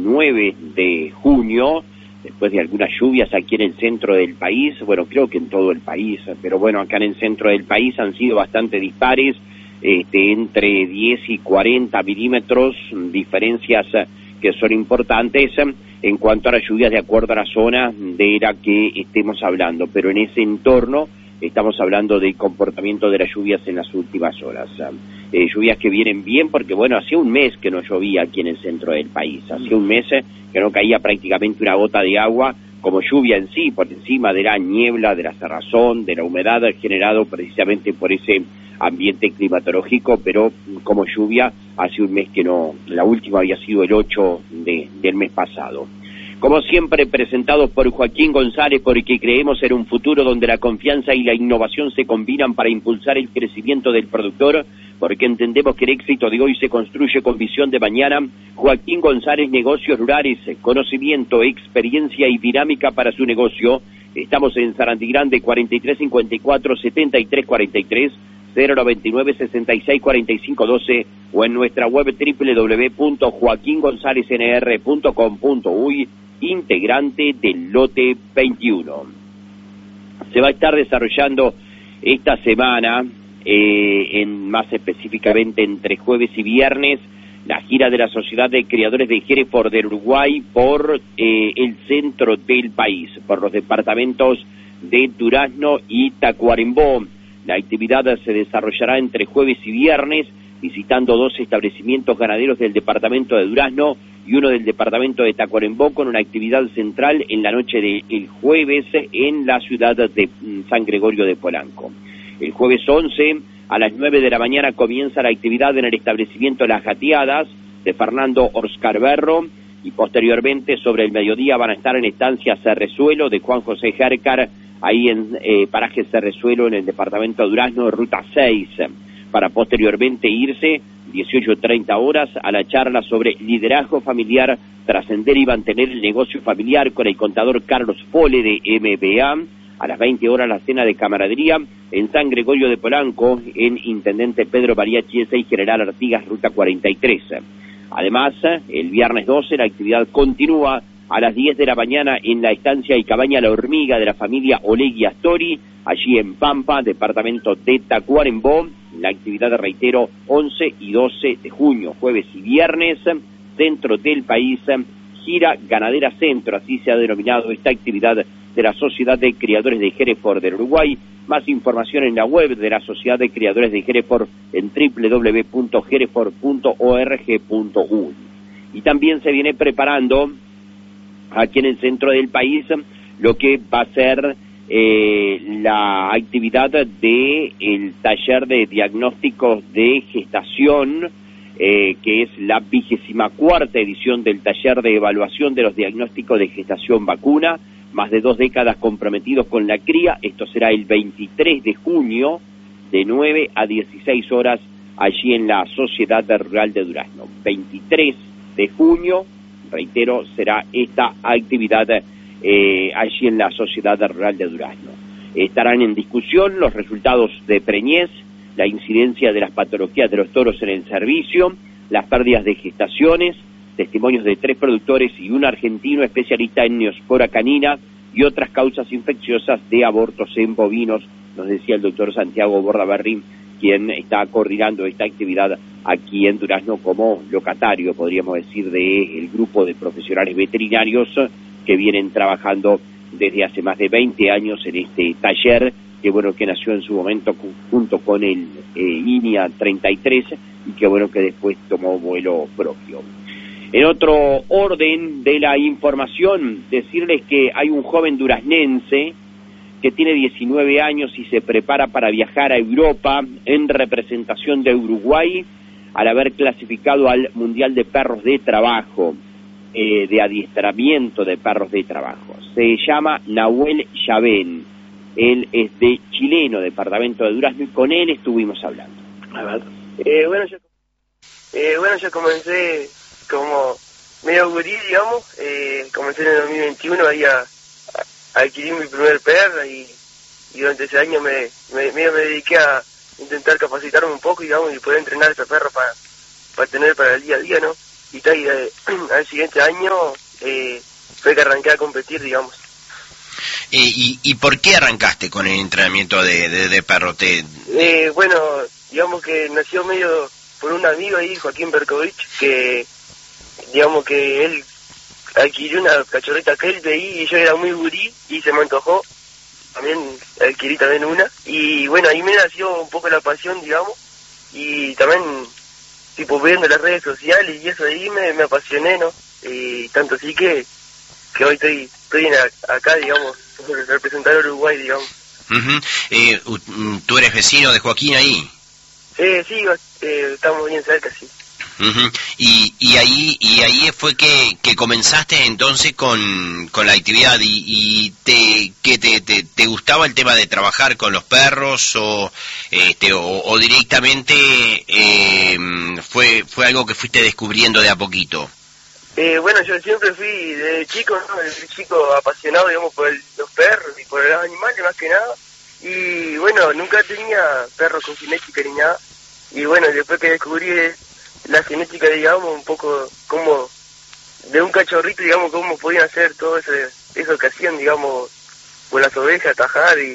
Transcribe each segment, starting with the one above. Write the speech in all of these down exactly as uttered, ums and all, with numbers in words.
nueve de junio, después de algunas lluvias aquí en el centro del país, bueno, creo que en todo el país, pero bueno, acá en el centro del país han sido bastante dispares, este, entre diez y cuarenta milímetros, diferencias que son importantes en cuanto a las lluvias de acuerdo a la zona de la que estemos hablando, pero en ese entorno estamos hablando del comportamiento de las lluvias en las últimas horas. Eh, lluvias que vienen bien porque, bueno, hacía un mes que no llovía aquí en el centro del país, hacía un mes eh, que no caía prácticamente una gota de agua como lluvia en sí, por encima de la niebla, de la cerrazón, de la humedad generado precisamente por ese ambiente climatológico, pero como lluvia hace un mes que no, la última había sido el ocho de, del mes pasado. Como siempre, presentados por Joaquín González, porque creemos en un futuro donde la confianza y la innovación se combinan para impulsar el crecimiento del productor, porque entendemos que el éxito de hoy se construye con visión de mañana. Joaquín González, negocios rurales, conocimiento, experiencia y dinámica para su negocio. Estamos en Sarandí Grande, cuarenta y tres cincuenta y cuatro, setenta y tres cuarenta y tres, cero noventa y nueve, sesenta y seis cuarenta y cinco doce, o en nuestra web doble u doble u doble u punto joaquín gonzález n r punto com punto uy, integrante del lote veintiuno. Se va a estar desarrollando esta semana, eh, en más específicamente entre jueves y viernes, la gira de la Sociedad de Criadores de Hereford del Uruguay por eh, el centro del país, por los departamentos de Durazno y Tacuarembó. La actividad se desarrollará entre jueves y viernes, visitando dos establecimientos ganaderos del departamento de Durazno y uno del departamento de Tacuarembó, con una actividad central en la noche del jueves en la ciudad de San Gregorio de Polanco. El jueves once, a las nueve de la mañana, comienza la actividad en el establecimiento Las Jateadas de Fernando Oscarberro, y posteriormente, sobre el mediodía, van a estar en estancia Cerrezuelo de Juan José Jercar, ahí en eh, paraje Cerrezuelo, en el departamento de Durazno, ruta seis, para posteriormente irse dieciocho treinta horas a la charla sobre liderazgo familiar, trascender y mantener el negocio familiar, con el contador Carlos Pole de M B A. A las veinte horas la cena de camaradería en San Gregorio de Polanco, en Intendente Pedro María Chiesa y General Artigas, ruta cuarenta y tres. Además, el viernes doce la actividad continúa a las diez de la mañana en la estancia y cabaña La Hormiga de la familia Olegui Astori, allí en Pampa, departamento de Tacuarembó. La actividad, reitero, once y doce de junio, jueves y viernes, centro del país, gira ganadera centro, así se ha denominado esta actividad de la Sociedad de Criadores de Hereford del Uruguay. Más información en la web de la Sociedad de Criadores de Hereford en doble u doble u doble u punto hereford punto org punto uy. Y también se viene preparando aquí en el centro del país lo que va a ser eh, la actividad de el taller de diagnósticos de gestación, eh, que es la vigésima cuarta edición del taller de evaluación de los diagnósticos de gestación vacuna, más de dos décadas comprometidos con la cría. Esto será el veintitrés de junio, de nueve a dieciséis horas, allí en la Sociedad Rural de Durazno. veintitrés de junio, reitero, será esta actividad eh, allí en la Sociedad Rural de Durazno. Estarán en discusión los resultados de preñez, la incidencia de las patologías de los toros en el servicio, las pérdidas de gestaciones, testimonios de tres productores y un argentino especialista en neospora canina y otras causas infecciosas de abortos en bovinos, nos decía el doctor Santiago Bordaberry, quien está coordinando esta actividad aquí en Durazno como locatario, podríamos decir, del grupo de profesionales veterinarios que vienen trabajando desde hace más de veinte años en este taller, que bueno, que nació en su momento junto con el eh, INIA treinta y tres y que bueno, que después tomó vuelo propio. En otro orden de la información, decirles que hay un joven duraznense que tiene diecinueve años y se prepara para viajar a Europa en representación de Uruguay al haber clasificado al Mundial de Perros de Trabajo, eh, de adiestramiento de perros de trabajo. Se llama Nahuel Yabén, él es de chileno, departamento de Durazno, y con él estuvimos hablando. A ver. Eh, bueno, yo, eh, bueno, yo comencé como medio gurí, digamos, eh, comencé en el dos mil veintiuno ahí a, a adquirir mi primer perro y, y durante ese año me, me, me, me dediqué a intentar capacitarme un poco, digamos, y poder entrenar a ese perro para, para tener para el día a día, ¿no? y tal, y eh, al siguiente año eh, fue que arranqué a competir, digamos. Eh, y, ¿Y por qué arrancaste con el entrenamiento de, de, de perro? Te... Eh, bueno, digamos que nació medio por un amigo ahí, Joaquín Berkovich, que digamos que él adquirió una cachorrita Kelpie ahí y yo era muy gurí y se me antojó, también adquirí también una, y bueno, ahí me nació un poco la pasión, digamos, y también tipo viendo las redes sociales y eso ahí me, me apasioné, ¿no? Y tanto así que que hoy estoy estoy en a, acá, digamos, representar a Uruguay, digamos. Uh-huh. eh, ¿Tú eres vecino de Joaquín ahí? Eh, sí, eh, estamos bien cerca, sí. Uh-huh. y, y ahí y ahí fue que, que comenzaste entonces con, con la actividad y, y te que te, te, te gustaba el tema de trabajar con los perros o este o, o directamente eh, fue fue algo que fuiste descubriendo de a poquito. Eh, bueno, yo siempre fui de chico, ¿no? De chico apasionado, digamos, por el, los perros y por los animales más que nada. Y bueno, nunca tenía perros con genética ni nada. Y bueno, después que descubrí la genética, digamos, un poco como de un cachorrito, digamos, cómo podían hacer todo ese, eso que hacían, digamos, con las ovejas, tajar y,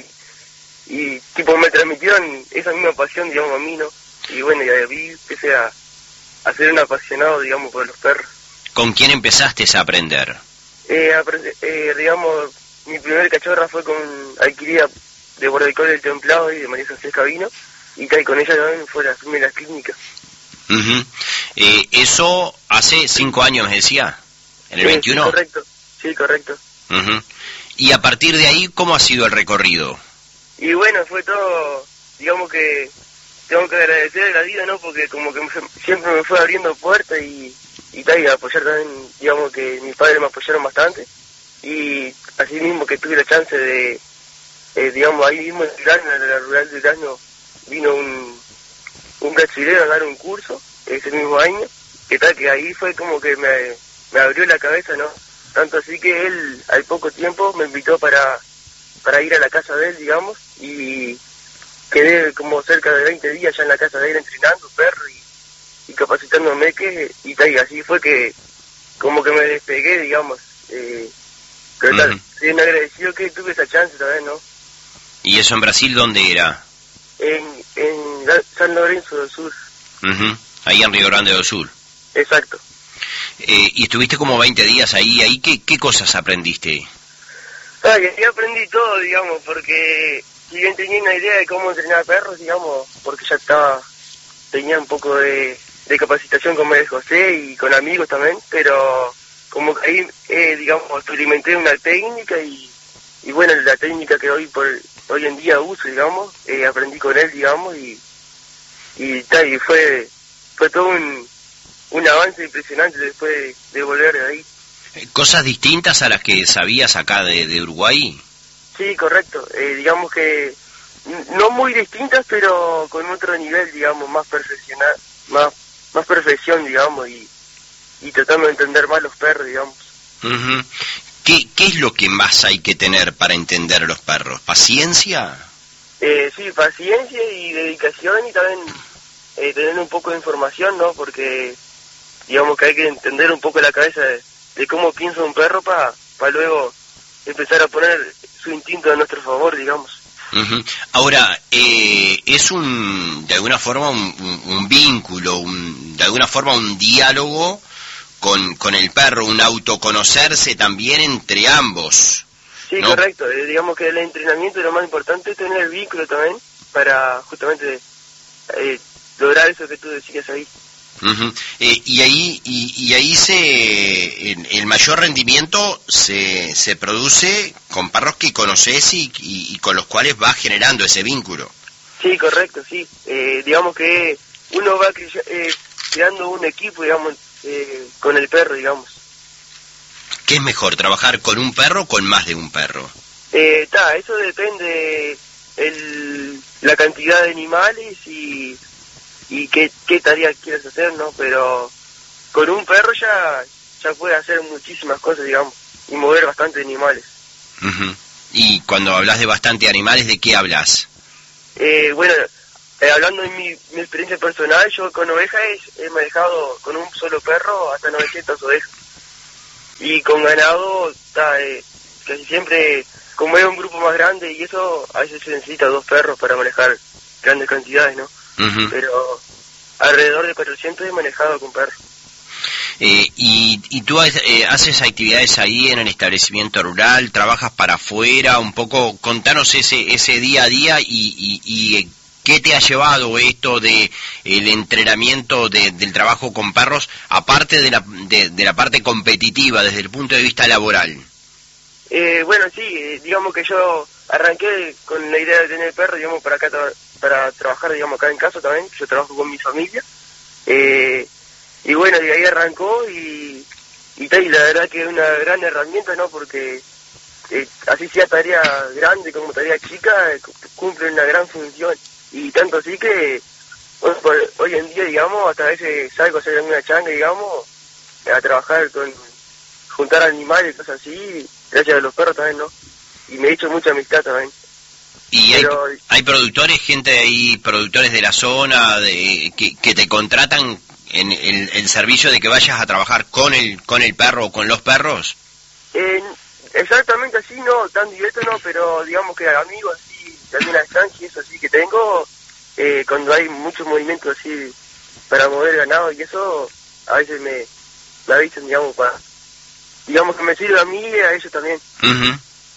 y tipo me transmitieron esa misma pasión, digamos, a mí, ¿no? Y bueno, y ahí empecé a, a ser un apasionado, digamos, por los perros. ¿Con quién empezaste a aprender? Eh, aprend eh, digamos, mi primer cachorra fue con adquirida de Border Collie del Templado y de María José Cabino, y tal, con ella también fue la primera clínica. Uh-huh. eh, ¿Eso hace cinco años, me decía? ¿En el sí, veintiuno? Sí, correcto, sí, correcto. Uh-huh. Y a partir de ahí, ¿cómo ha sido el recorrido? Y bueno, fue todo, digamos que tengo que agradecer a la vida, ¿no? Porque como que me, siempre me fue abriendo puertas y, y tal, y apoyar también, digamos que mis padres me apoyaron bastante, y así mismo que tuve la chance de, eh, digamos, ahí mismo en Durazno, en la rural de Durazno, vino un, un brasilero a dar un curso ese mismo año, que tal, que ahí fue como que me, me abrió la cabeza, ¿no? Tanto así que él al poco tiempo me invitó para, para ir a la casa de él, digamos, y quedé como cerca de veinte días ya en la casa de él entrenando perro y, y capacitándome, que y tal, y así fue que como que me despegué, digamos, eh, pero uh-huh. tal, bien agradecido que tuve esa chance también, ¿no? ¿Y eso en Brasil dónde era? En, en San Lorenzo del Sur. Uh-huh. Ahí en Río Grande do Sul. Exacto. Eh, y estuviste como veinte días ahí, ahí ¿qué, qué cosas aprendiste? Ah, que sí aprendí todo, digamos, porque si bien tenía una idea de cómo entrenar perros, digamos, porque ya estaba, tenía un poco de, de capacitación con María José y con amigos también, pero como que ahí, eh, digamos, experimenté una técnica y, y bueno, la técnica que hoy por hoy en día uso, digamos, eh, aprendí con él, digamos, y y tal, y fue fue todo un, un avance impresionante después de, de volver de ahí. ¿Cosas distintas a las que sabías acá de, de Uruguay? Sí, correcto, eh, digamos que no muy distintas, pero con otro nivel, digamos, más perfeccional, más más perfección, digamos, y, y tratando de entender más los perros, digamos. Uh-huh. ¿Qué, ¿Qué es lo que más hay que tener para entender a los perros? ¿Paciencia? Eh, sí, paciencia y dedicación, y también eh, tener un poco de información, ¿no? Porque digamos que hay que entender un poco la cabeza de, de cómo piensa un perro para pa luego empezar a poner su instinto a nuestro favor, digamos. Uh-huh. Ahora, eh, es un, de alguna forma, un, un, un vínculo, un, de alguna forma un diálogo con, con el perro, un autoconocerse también entre ambos. Sí, ¿no? Correcto. Eh, digamos que el entrenamiento, lo más importante es tener el vínculo también para justamente eh, lograr eso que tú decías ahí. Uh-huh. eh, y ahí y, y ahí se el, el mayor rendimiento se, se produce con perros que conoces y, y, y con los cuales vas generando ese vínculo. Sí, correcto, sí. Eh, digamos que uno va cre- eh, creando un equipo, digamos, eh, con el perro, digamos. ¿Qué es mejor, trabajar con un perro o con más de un perro? Eh, ta, eso depende el, la cantidad de animales y y qué, qué tarea quieres hacer, ¿no? Pero con un perro ya ya puede hacer muchísimas cosas, digamos, y mover bastante animales. Uh-huh. Y cuando hablas de bastante animales, ¿de qué hablas? Eh, bueno, eh, hablando de mi, mi experiencia personal, yo con ovejas he, he manejado con un solo perro hasta novecientas ovejas. Y con ganado, ta, eh, casi siempre, como es un grupo más grande y eso, a veces se necesita dos perros para manejar grandes cantidades, ¿no? Uh-huh. Pero alrededor de cuatrocientos he manejado con perros. Eh, y, y tú eh, haces actividades ahí en el establecimiento rural, trabajas para afuera, un poco, contanos ese ese día a día y, y, y qué te ha llevado esto de el entrenamiento de, del trabajo con perros, aparte de la de, de la parte competitiva desde el punto de vista laboral. Eh, bueno, sí, digamos que yo arranqué con la idea de tener perros, digamos, para acá para trabajar, digamos, acá en casa también. Yo trabajo con mi familia. Eh, Y bueno, de ahí arrancó y, y, tal, y la verdad que es una gran herramienta, ¿no? Porque eh, así sea tarea grande como tarea chica, eh, cumple una gran función. Y tanto así que bueno, por, hoy en día, digamos, hasta a veces salgo a hacer alguna changa, digamos, a trabajar con, juntar animales y cosas así, gracias a los perros también, ¿no? Y me he hecho mucha amistad también. ¿Y Pero, hay, hay productores, gente ahí, productores de la zona, de que, que te contratan en el, el servicio de que vayas a trabajar con el con el perro o con los perros? Eh, exactamente así, no, tan directo no, pero digamos que amigos así, también a distancia y eso así que tengo, eh, cuando hay muchos movimientos así para mover ganado y eso, a veces me, me avisan, digamos, para, digamos que me sirve a mí y a ellos también. Uh-huh.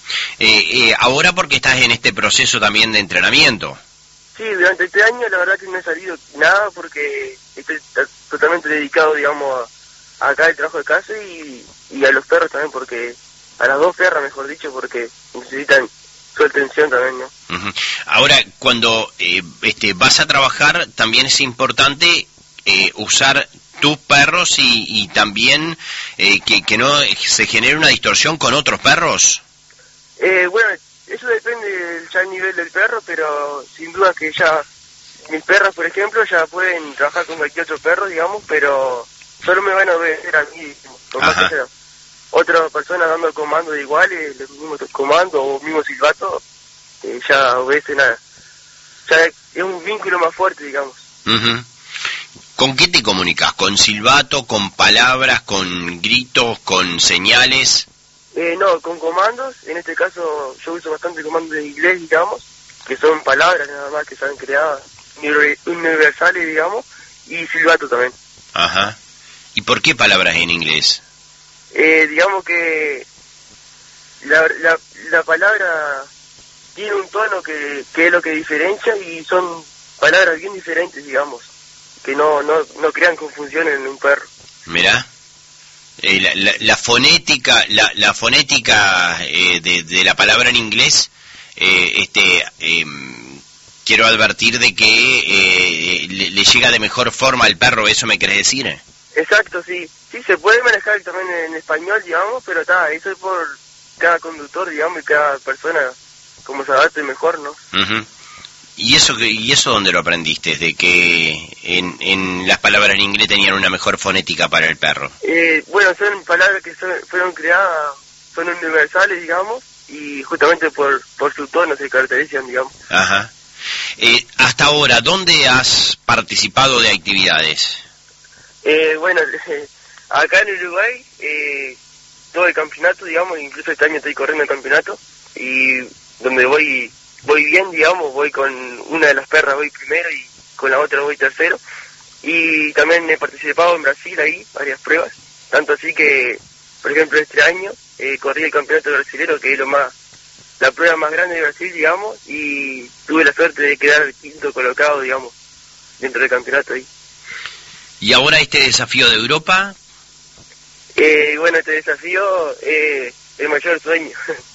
eh, eh, ahora porque estás en este proceso también de entrenamiento. Sí, durante este año la verdad que no he salido nada porque estoy totalmente dedicado, digamos, a, a acá el trabajo de casa y, y a los perros también, porque a las dos perras, mejor dicho, porque necesitan su atención también, ¿no? Uh-huh. Ahora, cuando eh, este, vas a trabajar, también es importante eh, usar tus perros y, y también eh, que, que no se genere una distorsión con otros perros. Eh, bueno, eso depende del ya el nivel del perro, pero sin duda que ya mis perras, por ejemplo, ya pueden trabajar con cualquier otro perro, digamos, pero solo me van a obedecer a mí, con más que sea otra persona dando comandos de iguales, los mismos comandos o mismo silbato, eh, ya obedecen nada. Ya es un vínculo más fuerte, digamos. Uh-huh. ¿Con qué te comunicas? ¿Con silbato, con palabras, con gritos, con señales? Eh, no, con comandos. En este caso yo uso bastante comandos en inglés, digamos, que son palabras nada más que se han creado, universales, digamos, y silbato también. Ajá. ¿Y por qué palabras en inglés? Eh, digamos que la, la, la palabra tiene un tono que, que es lo que diferencia y son palabras bien diferentes, digamos, que no, no, no crean confusión en un perro. Mirá. Eh, la, la, la fonética la, la fonética eh, de, de la palabra en inglés eh, este eh, quiero advertir de que eh, le, le llega de mejor forma al perro, ¿eso me querés decir? Exacto, sí, sí se puede manejar también en español, digamos, pero está, eso es por cada conductor, digamos, y cada persona como se adapte mejor, ¿no? Uh-huh. ¿Y eso que y eso dónde lo aprendiste? ¿De que en, en las palabras en inglés tenían una mejor fonética para el perro? Eh, bueno, son palabras que son, fueron creadas, son universales, digamos, y justamente por, por su tono se caracterizan, digamos. Ajá. Eh, hasta ahora, ¿dónde has participado de actividades? Eh, bueno, eh, acá en Uruguay, eh, todo el campeonato, digamos, incluso este año estoy corriendo el campeonato, y donde voy... voy bien, digamos, voy con una de las perras, voy primero y con la otra voy tercero. Y también he participado en Brasil ahí, varias pruebas. Tanto así que, por ejemplo, este año eh, corrí el campeonato brasilero, que es lo más, la prueba más grande de Brasil, digamos, y tuve la suerte de quedar quinto colocado, digamos, dentro del campeonato ahí. ¿Y ahora este desafío de Europa? Eh, bueno, este desafío es eh, el mayor sueño.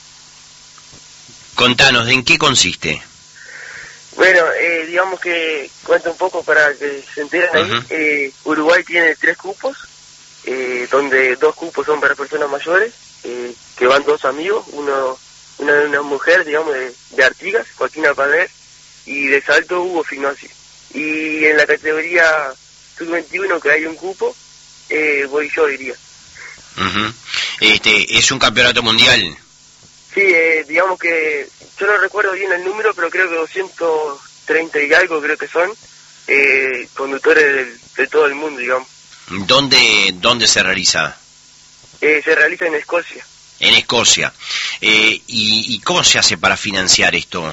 Contanos, ¿en qué consiste? Bueno, eh, digamos que cuento un poco para que se enteren ahí. Uh-huh. eh, Uruguay tiene tres cupos, eh, donde dos cupos son para personas mayores, eh, que van dos amigos, uno una, una mujer, digamos, de, de Artigas, Joaquina Pader, y de Salto, Hugo Fignosi. Y en la categoría sub veintiuno, que hay un cupo, eh, voy yo, diría. Uh-huh. Este, ¿es un campeonato mundial? Sí, eh, digamos que yo no recuerdo bien el número, pero creo que doscientos treinta y algo creo que son, eh, conductores del, de todo el mundo, digamos. ¿Dónde, dónde se realiza? Eh, se realiza en Escocia. En Escocia. Eh, ¿y, ¿Y cómo se hace para financiar esto?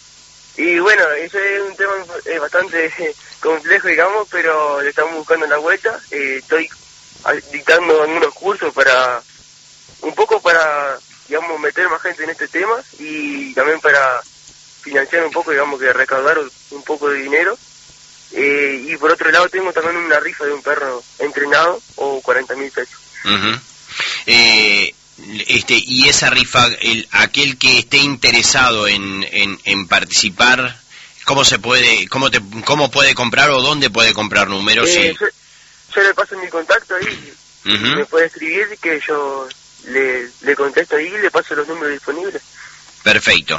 Y bueno, ese es un tema eh, bastante eh, complejo, digamos, pero le estamos buscando la vuelta. Eh, estoy dictando algunos cursos para, un poco para, digamos, meter más gente en este tema y también para financiar un poco, digamos, que recaudar un poco de dinero. Eh, y por otro lado tengo también una rifa de un perro entrenado o cuarenta mil pesos. Uh-huh. eh, este y esa rifa, el aquel que esté interesado en, en, en participar, ¿cómo se puede, cómo te, cómo puede comprar o dónde puede comprar números? Eh, sí. yo, yo le paso mi contacto ahí, uh-huh. me puede escribir que yo le, le contesto ahí y le paso los números disponibles. Perfecto.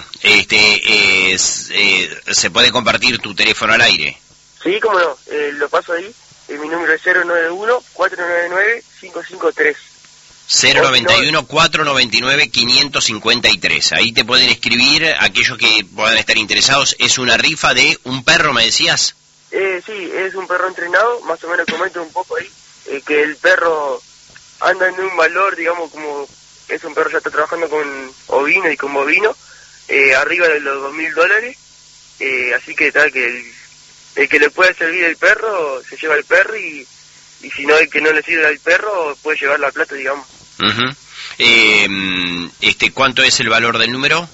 Este es, eh, ¿se puede compartir tu teléfono al aire? Sí, cómo no, eh, lo paso ahí, eh, mi número es cero nueve uno, cuatro nueve nueve, cinco cinco tres. cero noventa y uno, cuatro noventa y nueve, quinientos cincuenta y tres. Ahí te pueden escribir aquellos que puedan estar interesados. Es una rifa de un perro, ¿me decías? Eh, sí, es un perro entrenado, más o menos comento un poco ahí, eh, que el perro anda en un valor, digamos, como es un perro ya está trabajando con ovino y con bovino, eh, arriba de los dos mil dólares, eh, así que tal que el, el que le pueda servir el perro se lleva el perro y, y si no el que no le sirve al perro puede llevar la plata, digamos. Uh-huh. eh, este, ¿cuánto es el valor del número?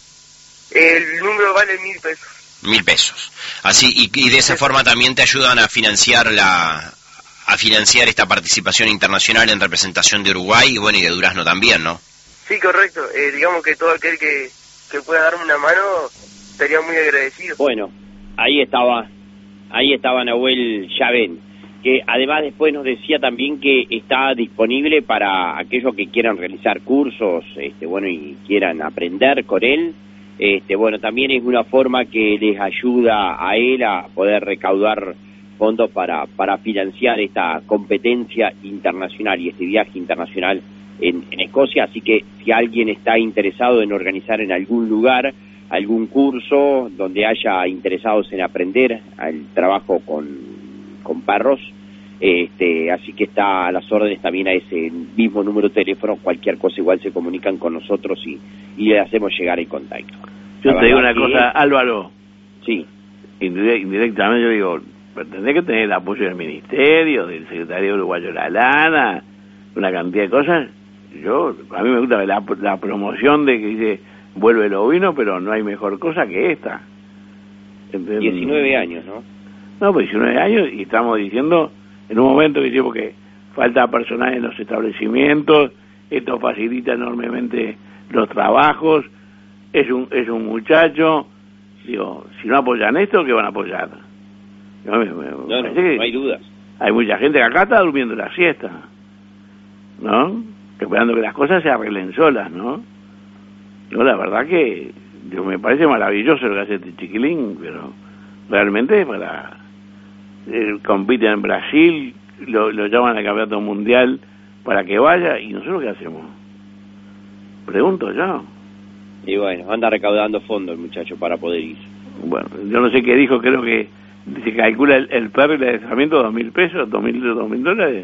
El número vale mil pesos. Mil pesos. Así y, y de esa sí. forma también te ayudan a financiar la, a financiar esta participación internacional en representación de Uruguay y bueno y de Durazno también, ¿no? Sí, correcto. Eh, digamos que todo aquel que, que pueda darme una mano estaría muy agradecido. Bueno, ahí estaba, ahí estaba Nahuel Llavén, que además después nos decía también que está disponible para aquellos que quieran realizar cursos, este, bueno, y quieran aprender con él. Este, bueno, también es una forma que les ayuda a él a poder recaudar fondos para, para financiar esta competencia internacional y este viaje internacional en, en Escocia. Así que si alguien está interesado en organizar en algún lugar algún curso donde haya interesados en aprender el trabajo con, con perros, este, así que está a las órdenes también a ese mismo número de teléfono. Cualquier cosa igual se comunican con nosotros y, y le hacemos llegar el contacto. Yo te digo una cosa, Álvaro. Sí. Indirectamente yo digo, tendré que tener el apoyo del Ministerio, del Secretario Uruguayo de la Lana, una cantidad de cosas. Yo, a mí me gusta la, la promoción de que dice, vuelve el ovino, pero no hay mejor cosa que esta. Entonces, diecinueve años, ¿no? No, pues diecinueve años y estamos diciendo, en un momento que dice, porque falta personal en los establecimientos, esto facilita enormemente los trabajos, es un es un muchacho, digo, si no apoyan esto, ¿qué van a apoyar? No, no, no hay dudas. Hay mucha gente que acá está durmiendo la siesta, ¿no? Esperando que las cosas se arreglen solas, ¿no? No, la verdad que yo, me parece maravilloso lo que hace este chiquilín, pero realmente para él compite en Brasil, lo, lo llaman al campeonato mundial para que vaya, y nosotros qué hacemos, pregunto yo. Y bueno, anda recaudando fondos el muchacho para poder ir. Bueno, yo no sé qué dijo, creo que se calcula el, el perro y el adiestramiento dos mil pesos, dos mil dos mil dólares.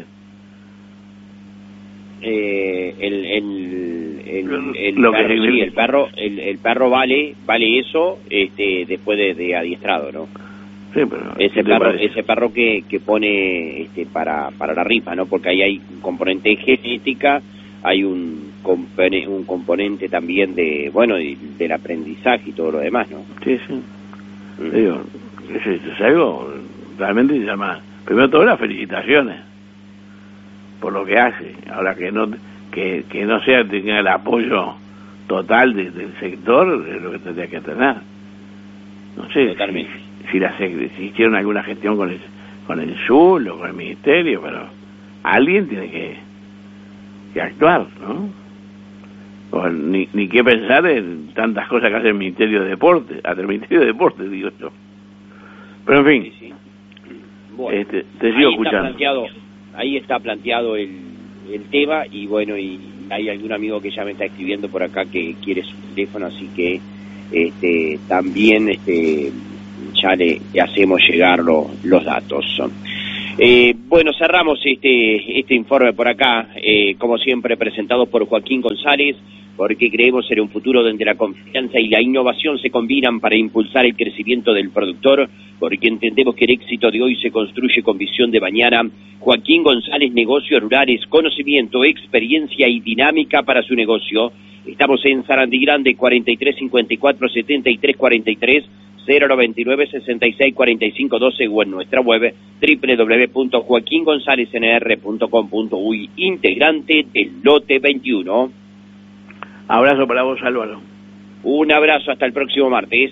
Eh, el el el, el, lo perro, que sí, el perro el, el perro vale vale eso este después de, de adiestrado, ¿no? Sí, pero ese perro ese perro que que pone este para para la rifa, ¿no? Porque ahí hay un componente de genética, hay un compone, un componente también de bueno de, del aprendizaje y todo lo demás, ¿no? Sí, sí. Mm. Digo, es, es algo realmente se llama, primero todo las felicitaciones por lo que hace. Ahora que no que, que no sea tenga el apoyo total de, del sector, es lo que tendría que tener. No sé Totalmente. si, si, la, si hicieron alguna gestión con el con el S U L o con el Ministerio, pero alguien tiene que, que actuar, ¿no? O ni, ni qué pensar en tantas cosas que hace el Ministerio de Deporte, hasta el Ministerio de Deporte, digo yo. Pero en fin, sí, sí. Bueno, este, te sigo ahí escuchando. Está planteado, ahí está planteado el, el tema y bueno, y hay algún amigo que ya me está escribiendo por acá que quiere su teléfono, así que este también este ya le, le hacemos llegar lo, los datos. Eh, bueno, cerramos este este informe por acá, eh, como siempre presentado por Joaquín González, porque creemos en un futuro donde la confianza y la innovación se combinan para impulsar el crecimiento del productor, porque entendemos que el éxito de hoy se construye con visión de mañana. Joaquín González, negocios rurales, conocimiento, experiencia y dinámica para su negocio. Estamos en Sarandí Grande, cuarenta y tres cincuenta y cuatro setenta y tres cuarenta y tres, cero noventa y nueve sesenta y seis cuarenta y cinco doce, o en nuestra web doble u doble u doble u punto joaquín gonzález n r punto com punto u y, integrante del lote veintiuno. Abrazo para vos, Álvaro. Un abrazo, hasta el próximo martes.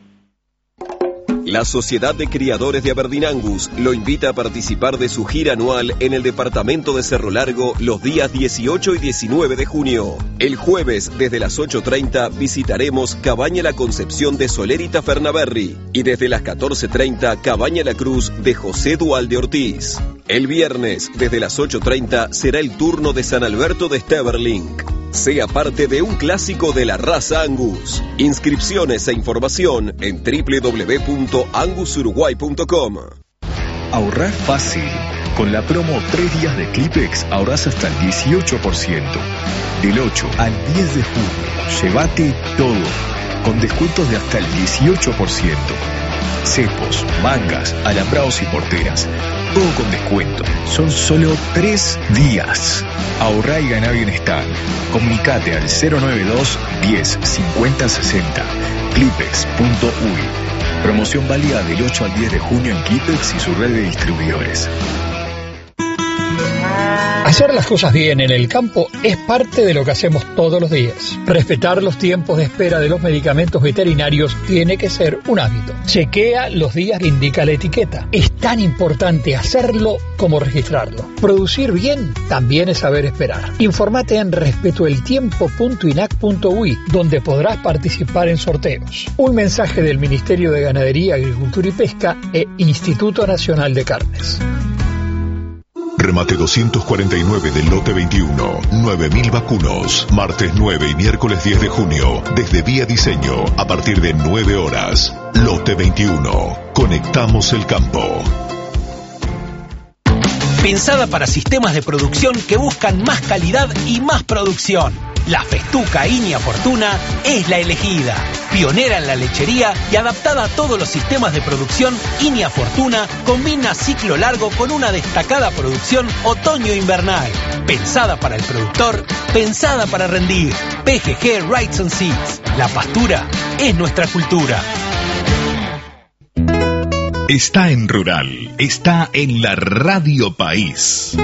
La Sociedad de Criadores de Aberdeen Angus lo invita a participar de su gira anual en el departamento de Cerro Largo los días dieciocho y diecinueve de junio. El jueves, desde las ocho treinta, visitaremos Cabaña La Concepción de Soler y Tafernaberry, y desde las catorce treinta, Cabaña La Cruz de José Dualde Ortiz. El viernes, desde las ocho treinta, será el turno de San Alberto de Steverling. Sea parte de un clásico de la raza Angus. Inscripciones e información en doble u doble u doble u punto angus uruguay punto com. Ahorrar fácil. Con la promo tres días de Clipex ahorras hasta el dieciocho por ciento. Del ocho al diez de junio, llévate todo, con descuentos de hasta el dieciocho por ciento. Cepos, mangas, alambrados y porteras, todo con descuento. Son solo tres días. Ahorrá y ganá bienestar. Comunicate al cero noventa y dos, diez, cincuenta, sesenta. Clipex punto uy. Promoción válida del ocho al diez de junio en Clipex y su red de distribuidores. Hacer las cosas bien en el campo es parte de lo que hacemos todos los días. Respetar los tiempos de espera de los medicamentos veterinarios tiene que ser un hábito. Chequea los días que indica la etiqueta. Es tan importante hacerlo como registrarlo. Producir bien también es saber esperar. Infórmate en respetoeltiempo punto inac punto uy, donde podrás participar en sorteos. Un mensaje del Ministerio de Ganadería, Agricultura y Pesca e Instituto Nacional de Carnes. Remate doscientos cuarenta y nueve del lote veintiuno, nueve mil vacunos. Martes nueve y miércoles diez de junio, desde Vía Diseño, a partir de nueve horas. Lote veintiuno. Conectamos el campo. Pensada para sistemas de producción que buscan más calidad y más producción. La Festuca Inia Fortuna es la elegida. Pionera en la lechería y adaptada a todos los sistemas de producción, Inia Fortuna combina ciclo largo con una destacada producción otoño-invernal. Pensada para el productor, pensada para rendir. P G G Rights and Seeds. La pastura es nuestra cultura. Está en Rural, está en la Radio País.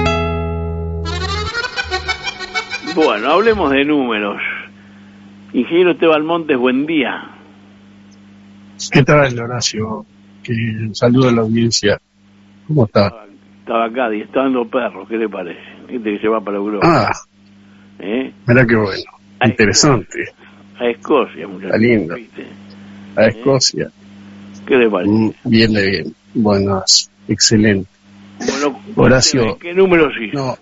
Bueno, hablemos de números. Ingeniero Esteban Montes, buen día. ¿Qué tal, Horacio? Que saludo a la audiencia. ¿Cómo está? Estaba, estaba acá dando perros, ¿qué le parece? Gente que se va para Europa. Ah, ¿Eh? Mira qué bueno, a interesante. Escocia, a Escocia, muchachos. Está lindo. ¿Viste? A Escocia. ¿Eh? ¿Qué le parece? Mm, bien de bien. Bueno, excelente. Bueno, Horacio. ¿Qué números hizo? No.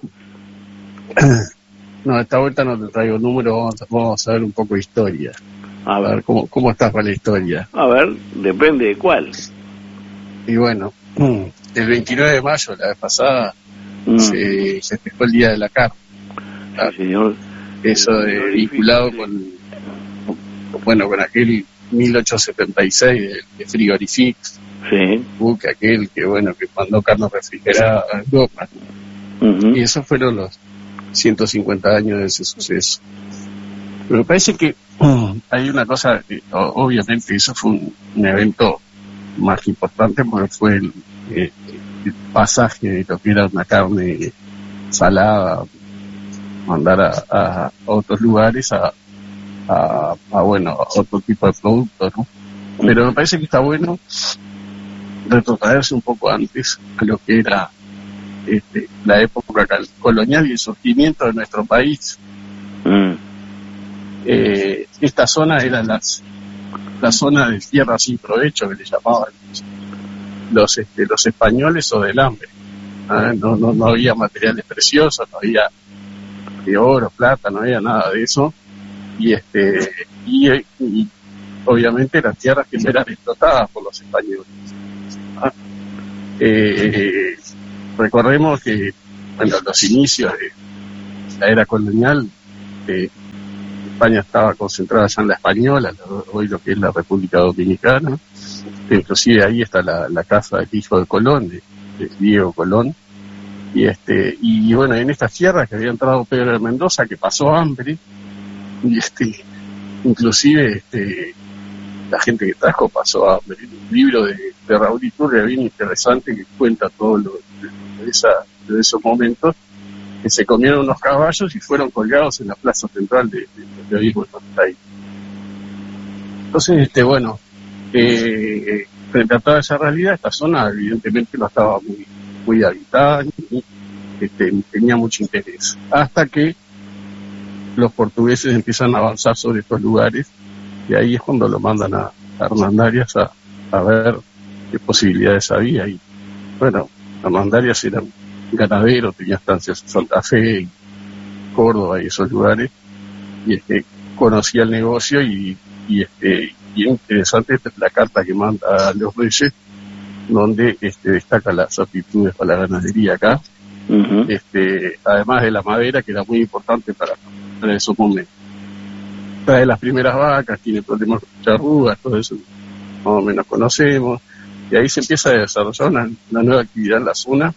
No, esta vuelta no te traigo números, vamos a, vamos a ver un poco de historia. A ver, a ver ¿cómo, cómo estás para la historia? A ver, depende de cuál. Y bueno, el veintinueve de mayo, la vez pasada, mm. se festejó el Día de la Carne. Sí, señor. Eso de, vinculado con, con, bueno, con aquel mil ochocientos setenta y seis de, de Frigorifix. Sí. Buque aquel que, bueno, que mandó carne refrigerada a Europa. Uh-huh. Y esos fueron los ciento cincuenta años de ese suceso. Pero me parece que um, hay una cosa, que, obviamente eso fue un, un evento más importante porque fue el, eh, el pasaje de lo que era una carne salada, mandar a, a, a otros lugares a, a, a, bueno, a otro tipo de productos, ¿no? Pero me parece que está bueno retrotraerse un poco antes a lo que era Este, la época colonial y el surgimiento de nuestro país. Mm. Eh, esta zona era las, la zona de tierra sin provecho que le llamaban los, este, los españoles o del hambre. ¿Ah? No, no, no había materiales preciosos, no había de oro, plata, no había nada de eso. Y este y, y obviamente eran tierras que no eran explotadas por los españoles. ¿Ah? Eh, recordemos que, bueno, los inicios de la era colonial, eh, España estaba concentrada ya en la Española, hoy lo que es la República Dominicana, inclusive ahí está la, la casa del hijo de Colón, de, de Diego Colón, y este y bueno, en estas tierras que había entrado Pedro de Mendoza, que pasó hambre, y este inclusive este la gente que trajo pasó hambre. Un libro de, de Raúl Iturria bien interesante que cuenta todo lo de, de, esa, de esos momentos, que se comieron unos caballos y fueron colgados en la plaza central de, de, de Vigo, ahí. Entonces, este bueno, eh, frente a toda esa realidad, esta zona evidentemente no estaba muy muy habitada, y, este, tenía mucho interés, hasta que los portugueses empiezan a avanzar sobre estos lugares, y ahí es cuando lo mandan a, a Hernandarias a, a ver qué posibilidades había. Y bueno, Hernandarias era un ganadero, tenía estancias en Santa Fe, Córdoba y esos lugares, y este, conocía el negocio, y, y este y interesante esta es la carta que manda a los Reyes, donde este, destaca las aptitudes para la ganadería acá, uh-huh. este además de la madera, que era muy importante para, para esos momentos. Trae las primeras vacas, tiene problemas con charrugas, todo eso más o menos conocemos, y ahí se empieza a desarrollar una, una nueva actividad en la zona,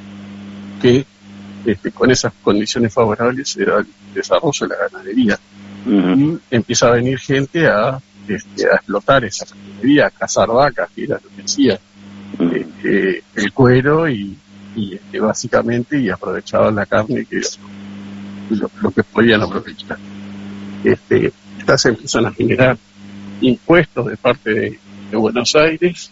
que este, con esas condiciones favorables era el desarrollo de la ganadería. Uh-huh. Y empieza a venir gente a, este, a explotar esa ganadería, a cazar vacas, que era lo que hacía, uh-huh. este, el cuero y, y este, básicamente, y aprovechaban la carne, que era lo, lo que podían aprovechar. Este, estas se empiezan a generar impuestos de parte de, de Buenos Aires,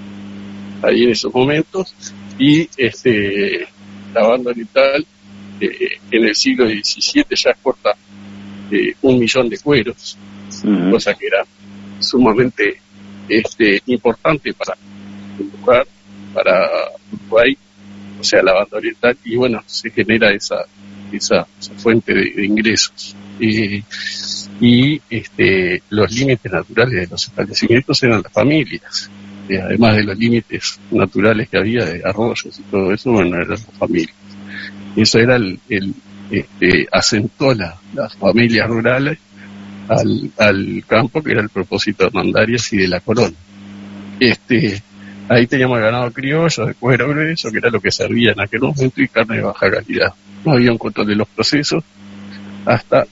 ahí en esos momentos, y este la banda oriental eh, en el siglo diecisiete ya exporta eh, un millón de cueros, uh-huh. cosa que era sumamente este importante para el lugar, para Uruguay, o sea, la banda oriental, y bueno, se genera esa esa, esa fuente de, de ingresos. Eh, y este los límites naturales de los establecimientos eran las familias, eh, además de los límites naturales que había de arroyos y todo eso, bueno, eran las familias. Y eso era el, el este, asentó la, las familias rurales al, al campo, que era el propósito de Hernandarias y de la corona. Este, ahí teníamos ganado criollo, de cuero grueso, que era lo que servía en aquel momento, y carne de baja calidad. No había un control de los procesos hasta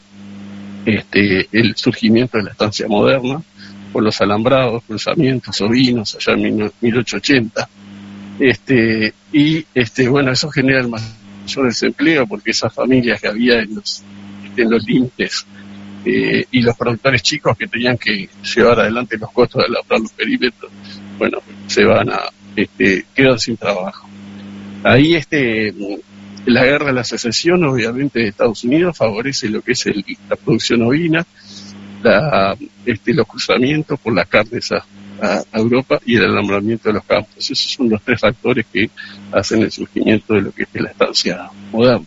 este el surgimiento de la estancia moderna, por los alambrados, cruzamientos, ovinos, allá en mil ochocientos ochenta. Este, y este bueno, eso genera el mayor desempleo, porque esas familias que había en los, en los límites eh, y los productores chicos que tenían que llevar adelante los costos de elaborar los perímetros, bueno, se van a, este, quedan sin trabajo. Ahí este la guerra de la secesión, obviamente, de Estados Unidos favorece lo que es el, la producción ovina, la, este, los cruzamientos por las carnes a, a, a Europa y el alambramiento de los campos. Esos son los tres factores que hacen el surgimiento de lo que es la estancia moderna.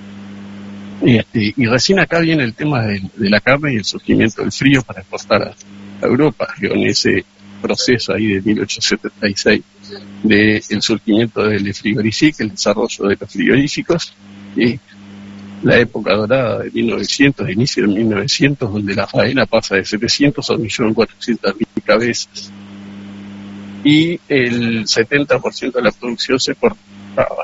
Y, este, y recién acá viene el tema de, de la carne y el surgimiento del frío para exportar a, a Europa, con ese proceso ahí de mil ochocientos setenta y seis de el surgimiento del frigorificio, el desarrollo de los frigoríficos, y la época dorada de mil novecientos, inicio de mil novecientos, donde la faena pasa de setecientos a un millón cuatrocientas mil cabezas, y el setenta por ciento de la producción se exportaba.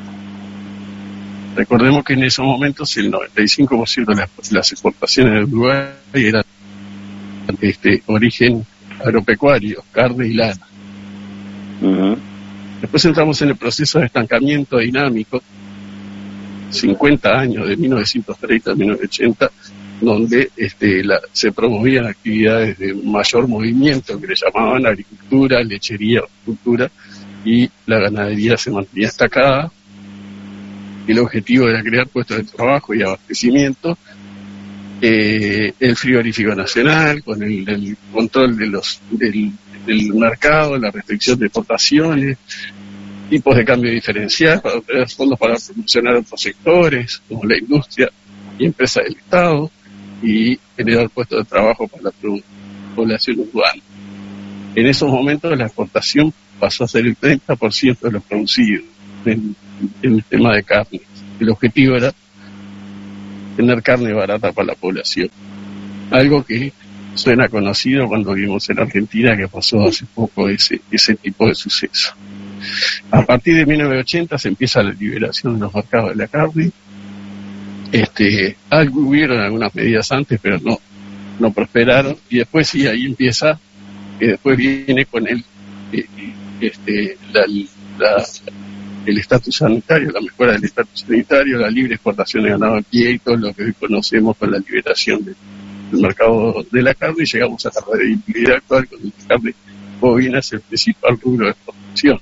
Recordemos que en esos momentos el noventa y cinco por ciento de las, las exportaciones de Uruguay eran este origen agropecuario, carne y lana. Uh-huh. Después entramos en el proceso de estancamiento dinámico, cincuenta años, de mil novecientos treinta a mil novecientos ochenta, donde este, la, se promovían actividades de mayor movimiento, que le llamaban agricultura, lechería, horticultura, y la ganadería se mantenía destacada. El objetivo era crear puestos de trabajo y abastecimiento. Eh, el frigorífico nacional, con el, el control de los del, del mercado, la restricción de exportaciones, tipos de cambio diferencial para obtener fondos para promocionar otros sectores, como la industria y empresas del Estado, y generar puestos de trabajo para la población urbana. En esos momentos la exportación pasó a ser el treinta por ciento de lo producido en, en el tema de carne. El objetivo era tener carne barata para la población. Algo que suena conocido cuando vimos en Argentina que pasó hace poco ese, ese tipo de suceso. A partir de mil novecientos ochenta se empieza la liberación de los mercados de la carne. Este, algo hubieron algunas medidas antes, pero no, no prosperaron. Y después sí, ahí empieza, que después viene con el, eh, este, la, la, el estatus sanitario, la mejora del estatus sanitario, la libre exportación de ganado a pie y todo lo que hoy conocemos con la liberación de, del mercado de la carne, y llegamos a la rentabilidad actual con la carne bovina es el principal rubro de exportación.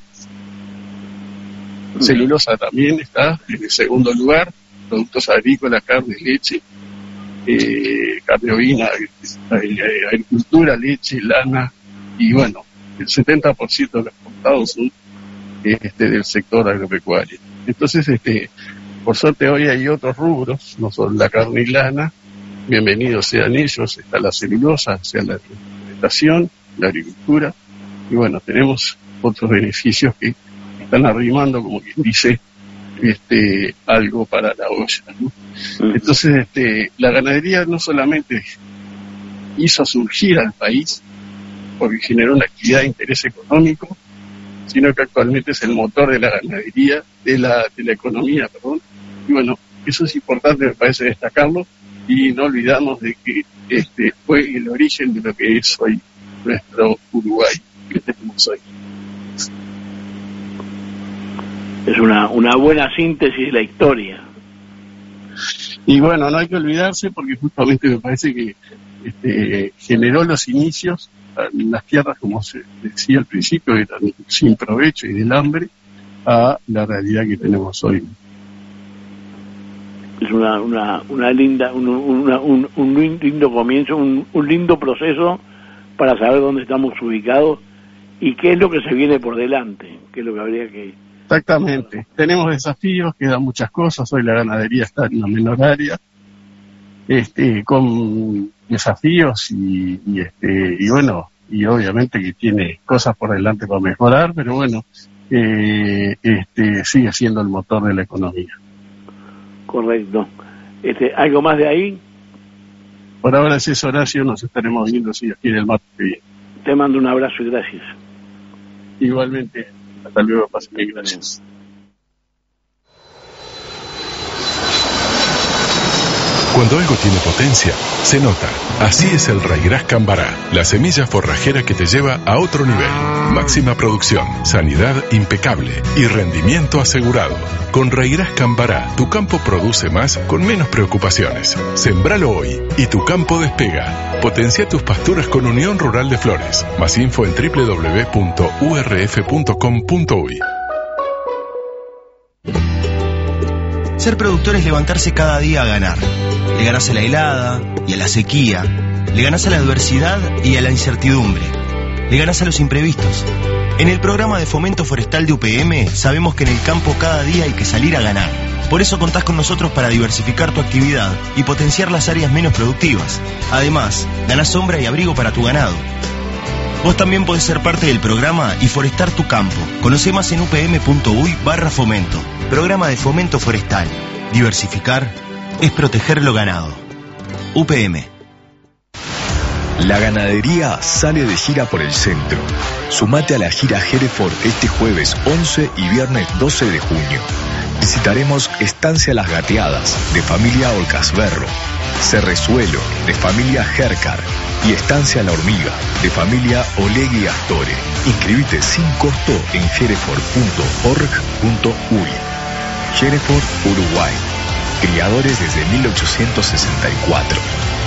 Celulosa también está en el segundo lugar, productos agrícolas, carne, leche, eh, carne ovina, eh, agricultura, leche, lana, y bueno, el setenta por ciento de los exportados son este, del sector agropecuario. Entonces, este, por suerte hoy hay otros rubros, no solo la carne y lana, bienvenidos sean ellos, está la celulosa, sea la alimentación, la agricultura, y bueno, tenemos otros beneficios que están arrimando, como quien dice, este, algo para la olla, ¿no? Entonces, este, la ganadería no solamente hizo surgir al país, porque generó una actividad de interés económico, sino que actualmente es el motor de la ganadería, de la, de la economía, perdón. Y bueno, eso es importante, me parece, destacarlo, y no olvidarnos de que este fue el origen de lo que es hoy nuestro Uruguay, que tenemos hoy. Es una, una buena síntesis de la historia. Y bueno, no hay que olvidarse, porque justamente me parece que este, generó los inicios en las tierras, como se decía al principio, que eran sin provecho y del hambre, a la realidad que tenemos hoy. Es una, una, una linda, un, una, un, un lindo comienzo, un, un lindo proceso para saber dónde estamos ubicados y qué es lo que se viene por delante, qué es lo que habría que... Exactamente. Tenemos desafíos, quedan muchas cosas. Hoy la ganadería está en una menor área, este, con desafíos y, y este, y bueno, y obviamente que tiene cosas por delante para mejorar, pero bueno, eh, este, sigue siendo el motor de la economía. Correcto. Este, ¿algo más de ahí? Por ahora es eso, Horacio. Nos estaremos viendo si Dios quiere el martes que viene. Te mando un abrazo y gracias. Igualmente. Hasta luego, pasen bien, gracias. Cuando algo tiene potencia, se nota. Así es el Raigras Cambará, la semilla forrajera que te lleva a otro nivel. Máxima producción, sanidad impecable y rendimiento asegurado. Con Raigras Cambará, tu campo produce más con menos preocupaciones. Sembralo hoy y tu campo despega. Potencia tus pasturas con Unión Rural de Flores. Más info en doble u doble u doble u punto u r f punto com punto u y. Ser productor es levantarse cada día a ganar. Le ganás a la helada y a la sequía. Le ganás a la adversidad y a la incertidumbre. Le ganás a los imprevistos. En el programa de fomento forestal de U P M sabemos que en el campo cada día hay que salir a ganar. Por eso contás con nosotros para diversificar tu actividad y potenciar las áreas menos productivas. Además, ganás sombra y abrigo para tu ganado. Vos también podés ser parte del programa y forestar tu campo. Conoce más en upm.uy barra fomento. Programa de fomento forestal. Diversificar es proteger lo ganado. U P M. La ganadería sale de gira por el centro. Sumate a la gira Hereford este jueves once y viernes doce de junio. Visitaremos Estancia Las Gateadas, de familia Olcasberro, Cerrezuelo, de familia Hercar, y Estancia La Hormiga, de familia Olegui Astore. Inscribite sin costo en hereford punto org punto uy. Hereford, Uruguay. Criadores desde mil ochocientos sesenta y cuatro.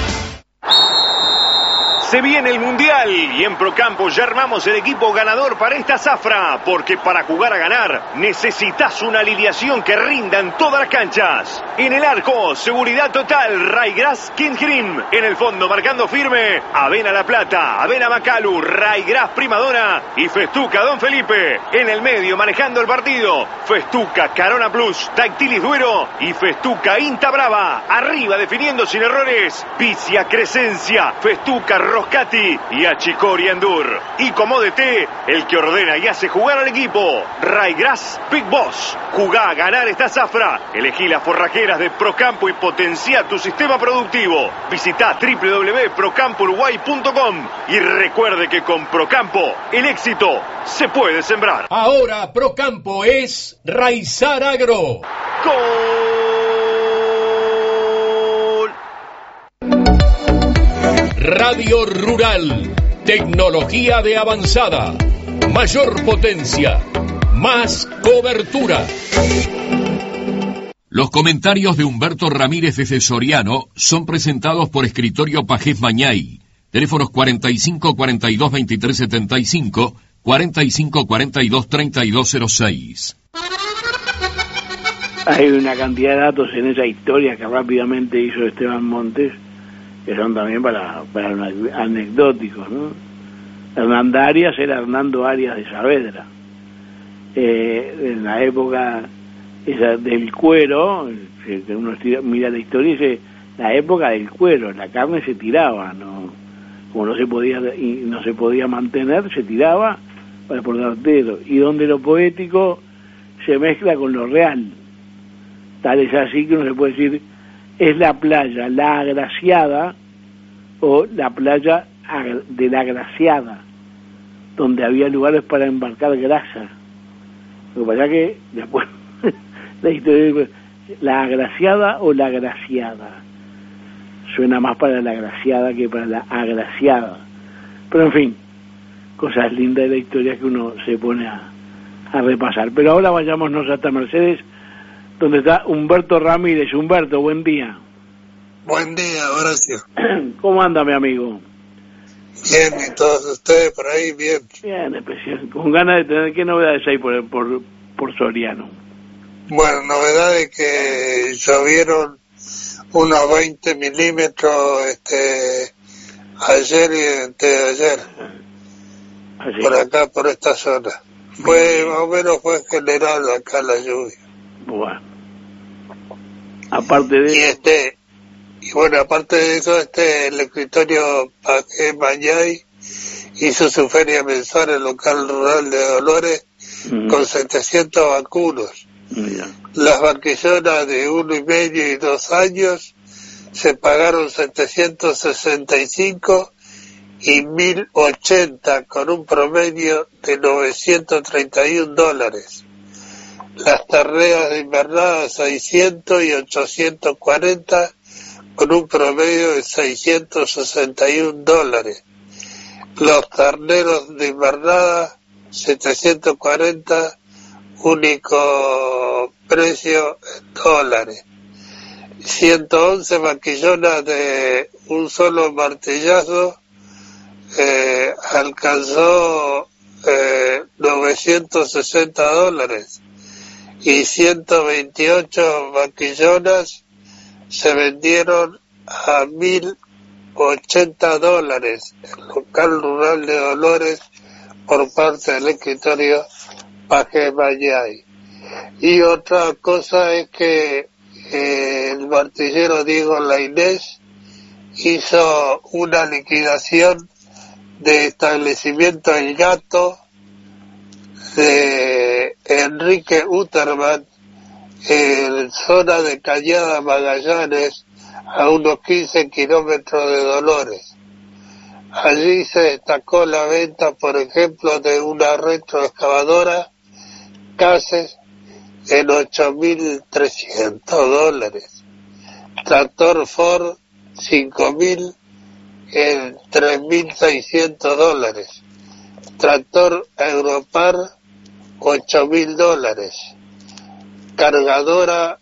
Se viene el Mundial y en Procampo ya armamos el equipo ganador para esta zafra, porque para jugar a ganar necesitas una alineación que rinda en todas las canchas. En el arco, seguridad total, Raigras Kindgrim. En el fondo, marcando firme, Avena La Plata, Avena Macalu, Raigras Primadona y Festuca Don Felipe. En el medio, manejando el partido, Festuca Carona Plus, Dactilis Duero y Festuca Inta Brava. Arriba, definiendo sin errores, Vicia Crescencia, Festuca Rojo Froscati y Achicori Endur. Y como D T, el que ordena y hace jugar al equipo, Raygrass Big Boss. Jugá a ganar esta zafra. Elegí las forrajeras de Procampo y potencia tu sistema productivo. Visita doble u doble u doble u punto procampo uruguay punto com y recuerde que con Procampo el éxito se puede sembrar. Ahora Procampo es Raizar Agro. ¡Gol! Radio Rural. Tecnología de avanzada. Mayor potencia. Más cobertura. Los comentarios de Humberto Ramírez desde Soriano son presentados por Escritorio Pajés Mañay. Teléfonos cuarenta y cinco, cuarenta y dos, veintitrés setenta y cinco, cuarenta y cinco, cuarenta y dos, treinta y dos cero seis. Hay una cantidad de datos en esa historia que rápidamente hizo Esteban Montes, que son también para, para anecdóticos, ¿no? Hernando Arias era Hernando Arias de Saavedra. Eh, en la época esa del cuero, que uno mira la historia y dice, la época del cuero, la carne se tiraba, no, como no se podía y no se podía mantener, se tiraba para portartero, y donde lo poético se mezcla con lo real, tal es así que uno se puede decir, es la playa La Agraciada o la playa de La Agraciada, donde había lugares para embarcar grasa. Lo que pasa es que después la historia, La Agraciada o La Agraciada, suena más para La Agraciada que para La Agraciada, pero en fin, cosas lindas de la historia que uno se pone a, a repasar. Pero ahora vayámonos hasta Mercedes, donde está Humberto Ramírez. Humberto, buen día. Buen día, Horacio. ¿Cómo anda, mi amigo? Bien, y todos ustedes por ahí, bien. Bien, especial. Con ganas de tener, ¿qué novedades hay por, por, por Soriano? Bueno, novedades que llovieron unos veinte milímetros este, ayer y antes de ayer. Así. Por acá, por esta zona. Fue, más o menos fue general acá la lluvia. Bueno. Aparte de... Y este... Y bueno, aparte de eso, este el escritorio Pajés Mañay hizo su feria mensual en el local rural de Dolores mm. con setecientos vacunos. Yeah. Las vaquillonas de uno y medio y dos años se pagaron setecientos sesenta y cinco y mil ochenta con un promedio de novecientos treinta y un dólares. Las terneras de invernada seiscientos y ochocientos cuarenta con un promedio de seiscientos sesenta y un dólares. Los terneros de invernada, setecientos cuarenta, único precio en dólares. ciento once vaquillonas de un solo martillazo, eh, alcanzó eh, novecientos sesenta dólares. Y ciento veintiocho vaquillonas se vendieron a mil ochenta dólares el local rural de Dolores por parte del escritorio Pajés Mañay. Y otra cosa es que eh, el martillero Diego Lainés hizo una liquidación de establecimiento El Gato de Enrique Uterman en zona de Cañada Magallanes, a unos quince kilómetros de Dolores. Allí se destacó la venta, por ejemplo, de una retroexcavadora Cases en ocho mil trescientos dólares, tractor Ford cinco mil en tres mil seiscientos dólares, tractor Europar ocho mil dólares, cargadora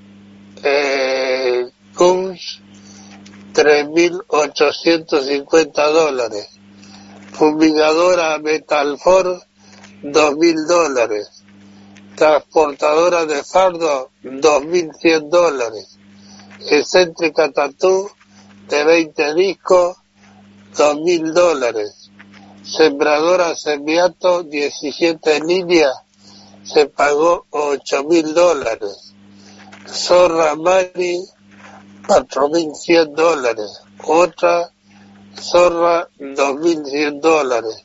eh, Kunz tres mil ochocientos cincuenta dólares, fumigadora Metalfor dos mil dólares, transportadora de fardo dos mil cien dólares, excéntrica Tatú de veinte discos dos mil dólares, sembradora Semiato diecisiete líneas se pagó ocho mil dólares, zorra Mari cuatro mil cien dólares, otra Zorra dos mil cien dólares.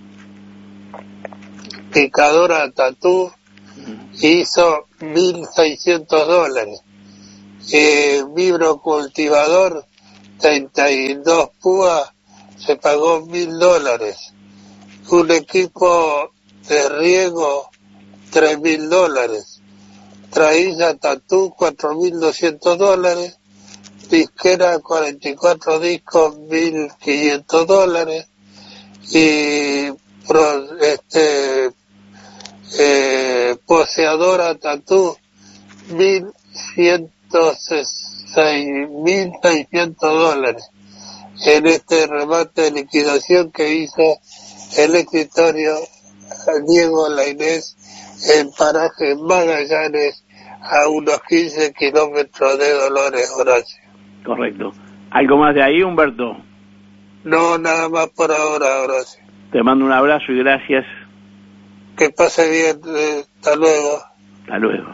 Picadora Tatú hizo mil seiscientos dólares. Eh, vibro cultivador treinta y dos púas se pagó mil dólares. Un equipo de riego tres mil dólares. Traída Tatú cuatro mil doscientos dólares. Disquera cuarenta y cuatro discos mil quinientos dólares. Y pro, este eh, poseadora Tatú mil ciento seis mil seiscientos dólares en este remate de liquidación que hizo el escritorio Diego Lainez en paraje Magallanes, a unos quince kilómetros de Dolores, Horacio. Correcto. ¿Algo más de ahí, Humberto? No, nada más por ahora, Horacio. Te mando un abrazo y gracias. Que pase bien. Eh, hasta luego. Hasta luego.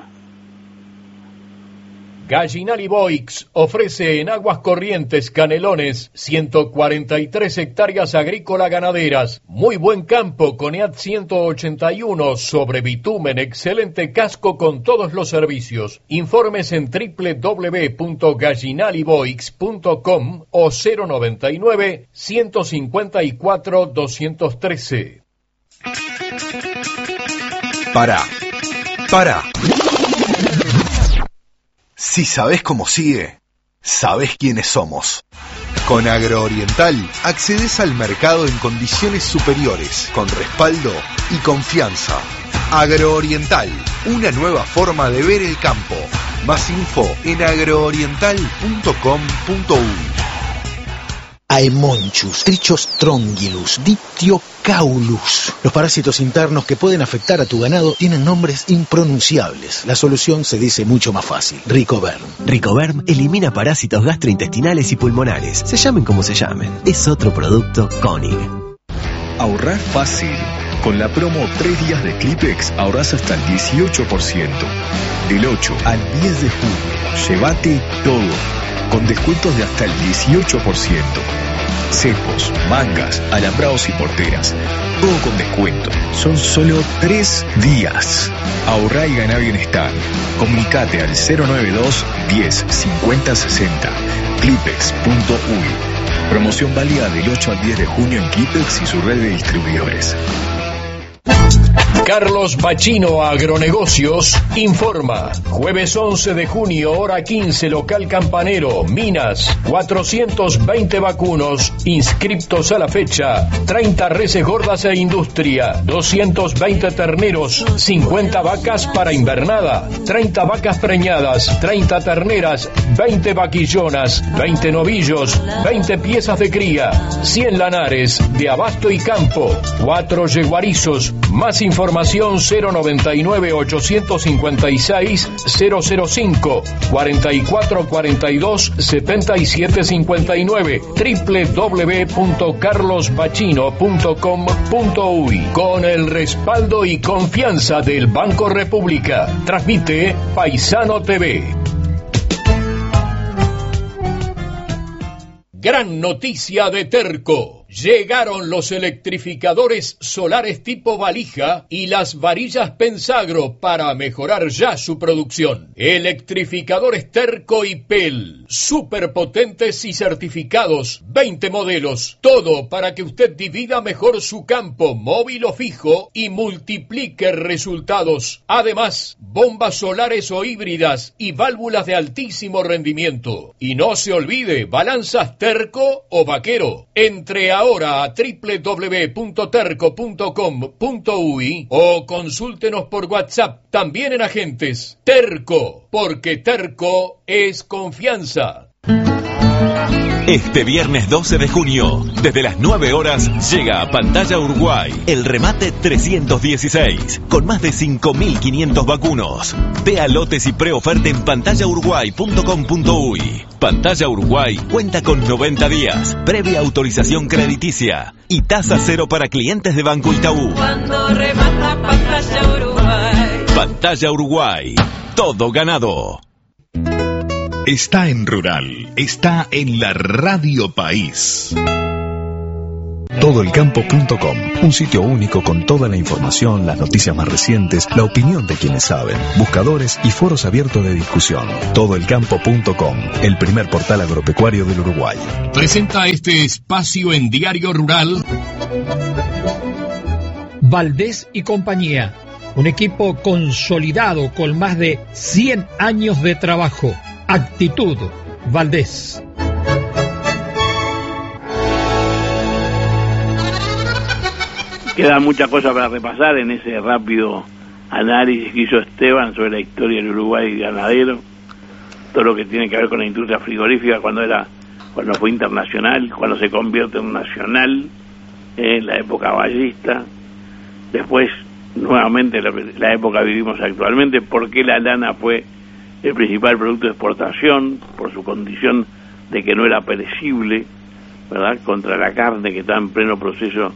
Gallinal Boix ofrece en Aguas Corrientes, Canelones, ciento cuarenta y tres hectáreas agrícola ganaderas, muy buen campo con E A T ciento ochenta y uno sobre bitumen, excelente casco con todos los servicios. Informes en doble u doble u doble u punto gallinaliboix punto com o cero noventa y nueve, ciento cincuenta y cuatro, doscientos trece. Para, para. Si sabés cómo sigue, sabés quiénes somos. Con Agrooriental accedes al mercado en condiciones superiores, con respaldo y confianza. Agrooriental, una nueva forma de ver el campo. Más info en agrooriental punto com punto uy. Aemonchus, Trichos trongylus, Diptyocaulus. Los parásitos internos que pueden afectar a tu ganado tienen nombres impronunciables. La solución se dice mucho más fácil. Ricoverm. Ricoverm elimina parásitos gastrointestinales y pulmonares. Se llamen como se llamen. Es otro producto Koenig. Ahorrar fácil. Con la promo tres días de Clipex ahorras hasta el dieciocho por ciento. Del ocho al diez de junio. Llévate todo. Con descuentos de hasta el dieciocho por ciento. Cepos, mangas, alambrados y porteras. Todo con descuento. Son solo tres días. Ahorrá y ganá bienestar. Comunicate al cero nueve dos, diez, cincuenta, sesenta. Clipex punto uy. Promoción válida del ocho al diez de junio en Clipex y su red de distribuidores. Carlos Bachino Agronegocios informa. Jueves once de junio, hora quince, local Campanero, Minas, cuatrocientos veinte vacunos, inscriptos a la fecha, treinta reses gordas e industria, doscientos veinte terneros, cincuenta vacas para invernada, treinta vacas preñadas, treinta terneras, veinte vaquillonas, veinte novillos, veinte piezas de cría, cien lanares de abasto y campo, cuatro yeguarizos. Más información cero noventa y nueve, ochocientos cincuenta y seis, cero cero cinco, cuarenta y cuatro cuarenta y dos, setenta y siete cincuenta y nueve, doble u doble u doble u punto carlos bachino punto com punto uy. Con el respaldo y confianza del Banco República. Transmite Paisano T V. Gran noticia de Terco. Llegaron los electrificadores solares tipo valija y las varillas Pensagro para mejorar ya su producción. Electrificadores Terco y P E L, superpotentes y certificados, veinte modelos, todo para que usted divida mejor su campo, móvil o fijo, y multiplique resultados. Además, bombas solares o híbridas y válvulas de altísimo rendimiento. Y no se olvide, balanzas Terco o Vaquero. Entre a ahora a doble u doble u doble u punto terco punto com punto uy o consúltenos por WhatsApp, también en agentes. Terco, porque Terco es confianza. Este viernes doce de junio, desde las nueve horas, llega a Pantalla Uruguay el remate trescientos dieciséis, con más de cinco mil quinientos vacunos. Vea lotes y preoferta en pantalla uruguay punto com punto uy. Pantalla Uruguay cuenta con noventa días, previa autorización crediticia y tasa cero para clientes de Banco Itaú. Cuando remata Pantalla Uruguay. Pantalla Uruguay, todo ganado. Está en Rural, está en la Radio País. todo el campo punto com, un sitio único con toda la información, las noticias más recientes, la opinión de quienes saben, buscadores y foros abiertos de discusión. todo el campo punto com, el primer portal agropecuario del Uruguay. Presenta este espacio en Diario Rural. Valdés y compañía, un equipo consolidado con más de cien años de trabajo. Actitud Valdés. Queda mucha cosa para repasar en ese rápido análisis que hizo Esteban sobre la historia del Uruguay ganadero, todo lo que tiene que ver con la industria frigorífica cuando era, cuando fue internacional, cuando se convierte en nacional, en la época ballista, después nuevamente la, la época que vivimos actualmente, porque la lana fue el principal producto de exportación, por su condición de que no era perecible, ¿verdad?, contra la carne que está en pleno proceso.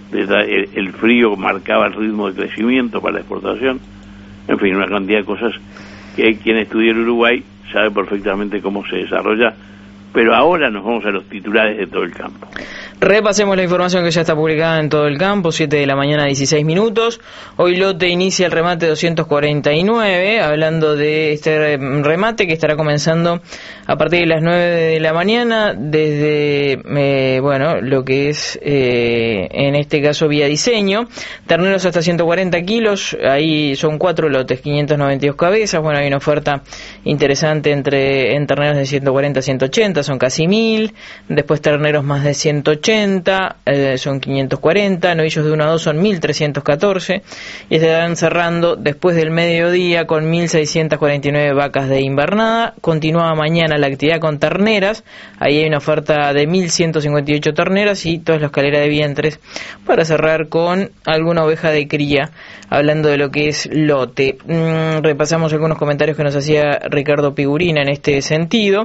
El, el frío marcaba el ritmo de crecimiento para la exportación. En fin, una cantidad de cosas que quien estudia el Uruguay sabe perfectamente cómo se desarrolla. Pero ahora nos vamos a los titulares de todo el campo. Repasemos la información que ya está publicada en Todo el Campo, siete de la mañana, dieciséis minutos. Hoy Lote inicia el remate doscientos cuarenta y nueve, hablando de este remate que estará comenzando a partir de las nueve de la mañana, desde, eh, bueno, lo que es, eh, en este caso, vía diseño. Terneros hasta ciento cuarenta kilos, ahí son cuatro lotes, quinientas noventa y dos cabezas. Bueno, hay una oferta interesante entre en terneros de ciento cuarenta a ciento ochenta, son casi mil. Después terneros más de ciento ochenta. Eh, son quinientos cuarenta, novillos de uno a dos son mil trescientos catorce y estarán cerrando después del mediodía con mil seiscientas cuarenta y nueve vacas de invernada. Continúa mañana la actividad con terneras, ahí hay una oferta de mil ciento cincuenta y ocho terneras y toda la escalera de vientres para cerrar con alguna oveja de cría, hablando de lo que es lote. Mm, repasamos algunos comentarios que nos hacía Ricardo Pigurina en este sentido.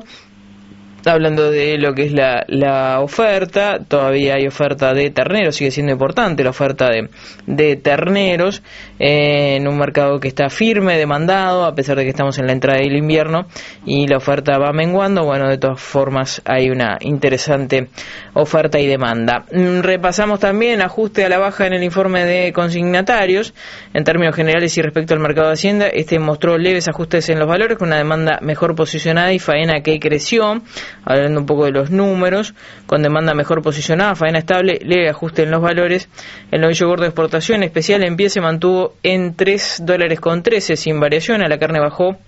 Hablando de lo que es la, la oferta, todavía hay oferta de terneros, sigue siendo importante la oferta de, de terneros eh, en un mercado que está firme, demandado, a pesar de que estamos en la entrada del invierno y la oferta va menguando. Bueno, de todas formas hay una interesante oferta y demanda. Mm, repasamos también ajuste a la baja en el informe de consignatarios. En términos generales y respecto al mercado de Hacienda, este mostró leves ajustes en los valores con una demanda mejor posicionada y faena que creció. Hablando un poco de los números, con demanda mejor posicionada, faena estable, leve ajuste en los valores. El novillo gordo de exportación especial en pie se mantuvo en tres dólares con trece sin variación. A la carne bajó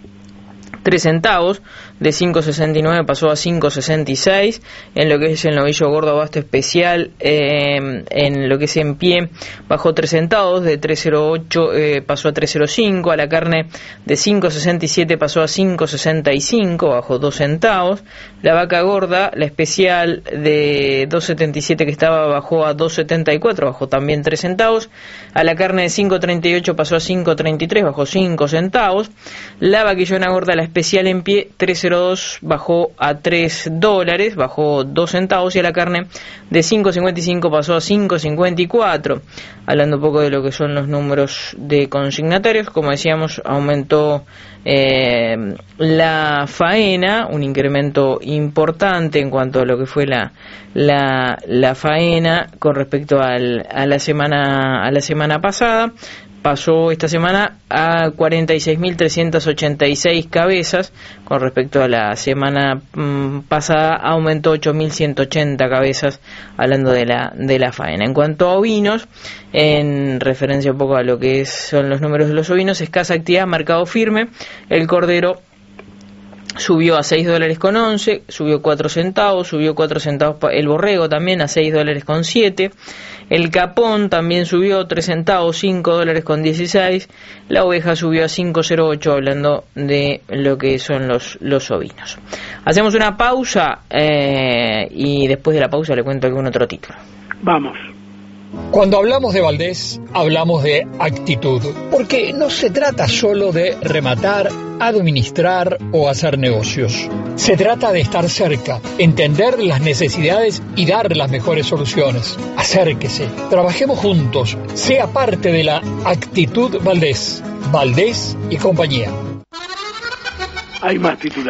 tres centavos, de cinco sesenta y nueve pasó a cinco sesenta y seis. En lo que es el novillo gordo abasto especial, eh, en lo que es en pie, bajó tres centavos, de tres cero ocho eh, pasó a tres cero cinco. A la carne de cinco sesenta y siete pasó a cinco sesenta y cinco, bajó dos centavos. La vaca gorda, la especial de dos setenta y siete que estaba, bajó a dos setenta y cuatro, bajó también tres centavos. A la carne de cinco treinta y ocho pasó a cinco treinta y tres, bajó cinco centavos. La vaquillona gorda, la especial en pie, tres cero dos, bajó a tres dólares, bajó dos centavos. Y a la carne de cinco cincuenta y cinco pasó a cinco cincuenta y cuatro. Hablando un poco de lo que son los números de consignatarios, como decíamos, aumentó eh, la faena, un incremento importante en cuanto a lo que fue la la, la faena con respecto al, a la semana a la semana pasada. Pasó esta semana a cuarenta y seis mil trescientas ochenta y seis cabezas, con respecto a la semana mmm, pasada aumentó ocho mil ciento ochenta cabezas, hablando de la de la faena. En cuanto a ovinos, en referencia un poco a lo que es, son los números de los ovinos, escasa actividad, mercado firme. El cordero subió a seis dólares con once, subió cuatro centavos, subió cuatro centavos el borrego también a seis dólares con siete. El capón también subió tres centavos, cinco dólares con dieciséis. La oveja subió a cinco cero ocho, hablando de lo que son los, los ovinos. Hacemos una pausa eh, y después de la pausa le cuento algún otro título. Vamos. Cuando hablamos de Valdés, hablamos de actitud, porque no se trata solo de rematar, administrar o hacer negocios. Se trata de estar cerca, entender las necesidades y dar las mejores soluciones. Acérquese, trabajemos juntos, sea parte de la actitud Valdés, Valdés y compañía. Hay más titulares.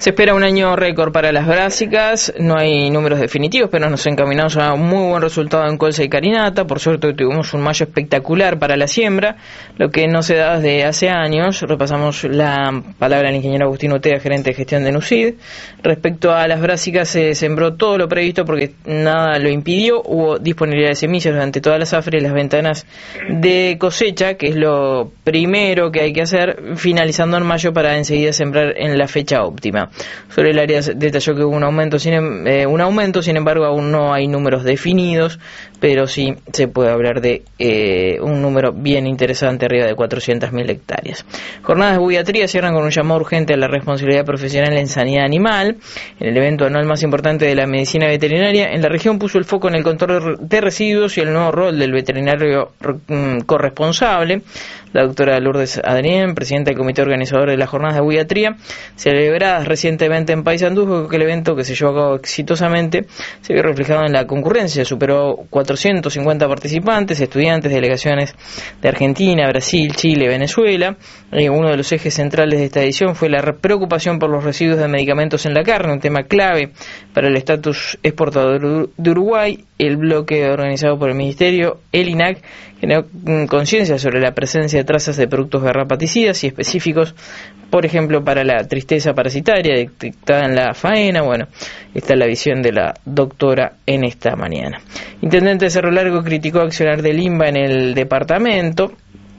Se espera un año récord para las brásicas, no hay números definitivos, pero nos encaminamos a un muy buen resultado en colza y carinata. Por suerte tuvimos un mayo espectacular para la siembra, lo que no se da desde hace años. Repasamos la palabra del ingeniero Agustín Utea, gerente de gestión de NUCID. Respecto a las brásicas, se sembró todo lo previsto porque nada lo impidió. Hubo disponibilidad de semillas durante toda la zafra y las ventanas de cosecha, que es lo primero que hay que hacer, finalizando en mayo para enseguida sembrar en la fecha óptima. Sobre el área detalló que hubo un aumento, sin, eh, un aumento, sin embargo aún no hay números definidos, pero sí se puede hablar de eh, un número bien interesante, arriba de cuatrocientas mil hectáreas. Jornadas de buiatría cierran con un llamado urgente a la responsabilidad profesional en sanidad animal. En el evento anual más importante de la medicina veterinaria, en la región puso el foco en el control de residuos y el nuevo rol del veterinario corresponsable. La doctora Lourdes Adrián, presidenta del comité organizador de las jornadas de buiatría, celebradas recientemente en Paysandú, dijo que el evento, que se llevó a cabo exitosamente, se vio reflejado en la concurrencia. Superó cuatrocientos cincuenta participantes, estudiantes, delegaciones de Argentina, Brasil, Chile, Venezuela. Y uno de los ejes centrales de esta edición fue la preocupación por los residuos de medicamentos en la carne, un tema clave para el estatus exportador de Uruguay. El bloque organizado por el Ministerio, el I N A C, generó conciencia sobre la presencia de trazas de productos garrapaticidas y específicos, por ejemplo, para la tristeza parasitaria detectada en la faena. Bueno, esta es la visión de la doctora en esta mañana. Intendente de Cerro Largo criticó accionar del INBA en el departamento.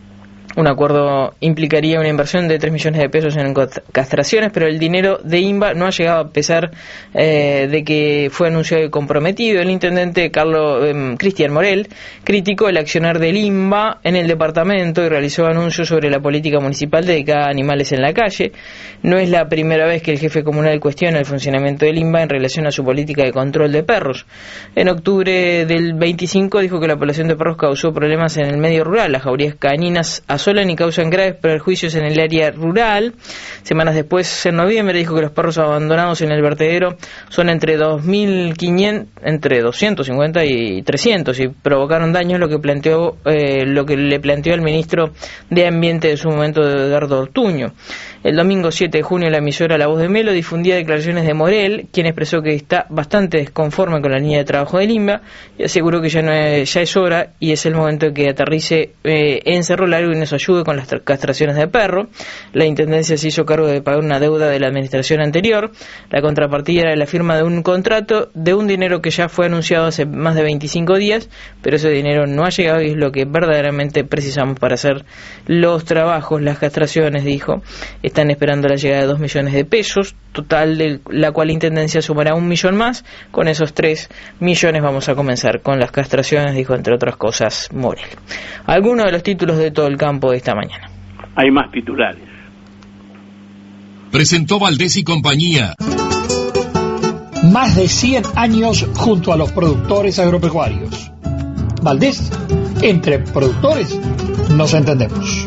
Un acuerdo implicaría una inversión de tres millones de pesos en castraciones, pero el dinero de INBA no ha llegado a pesar eh, de que fue anunciado y comprometido. El intendente Carlos eh, Cristian Morel criticó el accionar del INBA en el departamento y realizó anuncios sobre la política municipal dedicada a animales en la calle. No es la primera vez que el jefe comunal cuestiona el funcionamiento del INBA en relación a su política de control de perros. En octubre del veinticinco dijo que la población de perros causó problemas en el medio rural. Las jaurías caninas asolan y causan graves perjuicios en el área rural. Semanas después, en noviembre, dijo que los perros abandonados en el vertedero son entre dos mil quinientos, entre doscientos cincuenta y trescientos, y provocaron daños, lo que planteó eh, lo que le planteó el ministro de Ambiente de su momento, Edgardo Ortuño. El domingo siete de junio, la emisora La Voz de Melo difundía declaraciones de Morel, quien expresó que está bastante desconforme con la línea de trabajo del INBA y aseguró que ya no es, ya es hora y es el momento de que aterrice eh, en Cerro Largo y nos ayude con las castraciones de perro. La intendencia se hizo cargo de pagar una deuda de la administración anterior. La contrapartida era la firma de un contrato de un dinero que ya fue anunciado hace más de veinticinco días, pero ese dinero no ha llegado y es lo que verdaderamente precisamos para hacer los trabajos. Las castraciones, dijo, están esperando la llegada de dos millones de pesos, total de la cual la intendencia sumará un millón más. Con esos tres millones vamos a comenzar con las castraciones, dijo, entre otras cosas, Morel. Algunos de los títulos de todo el campo de esta mañana. Hay más titulares. Presentó Valdés y compañía. Más de cien años junto a los productores agropecuarios. Valdés, entre productores nos entendemos.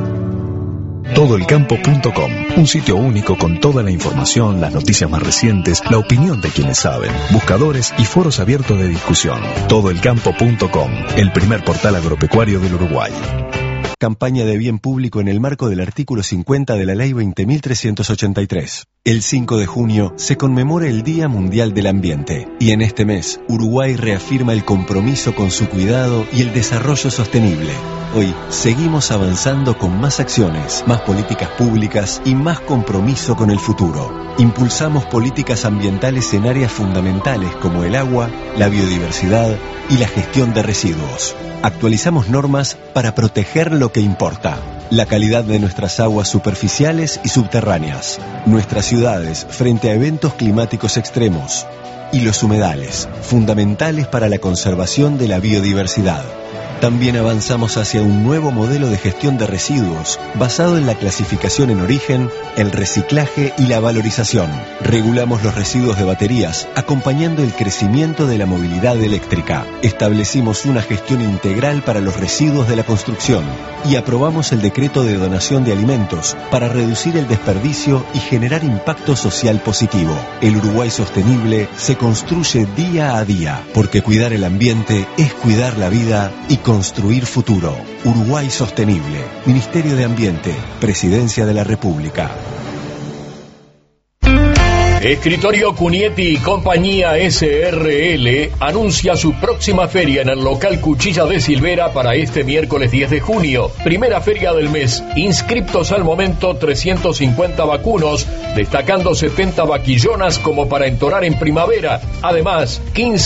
todo el campo punto com, un sitio único con toda la información, las noticias más recientes, la opinión de quienes saben, buscadores y foros abiertos de discusión. todo el campo punto com, el primer portal agropecuario del Uruguay. Campaña de bien público en el marco del artículo cincuenta de la Ley veinte mil trescientos ochenta y tres. El cinco de junio se conmemora el Día Mundial del Ambiente y en este mes Uruguay reafirma el compromiso con su cuidado y el desarrollo sostenible. Hoy seguimos avanzando con más acciones, más políticas públicas y más compromiso con el futuro. Impulsamos políticas ambientales en áreas fundamentales como el agua, la biodiversidad y la gestión de residuos. Actualizamos normas para proteger lo que importa: la calidad de nuestras aguas superficiales y subterráneas, nuestras ciudades frente a eventos climáticos extremos y los humedales, fundamentales para la conservación de la biodiversidad. También avanzamos hacia un nuevo modelo de gestión de residuos basado en la clasificación en origen, el reciclaje y la valorización. Regulamos los residuos de baterías, acompañando el crecimiento de la movilidad eléctrica. Establecimos una gestión integral para los residuos de la construcción y aprobamos el decreto de donación de alimentos para reducir el desperdicio y generar impacto social positivo. El Uruguay sostenible se construye día a día, porque cuidar el ambiente es cuidar la vida y construir futuro. Uruguay Sostenible. Ministerio de Ambiente. Presidencia de la República. Escritorio Cunietti y Compañía S R L anuncia su próxima feria en el local Cuchilla de Silvera para este miércoles diez de junio. Primera feria del mes. Inscriptos al momento trescientos cincuenta vacunos, destacando setenta vaquillonas como para entorar en primavera. Además, quince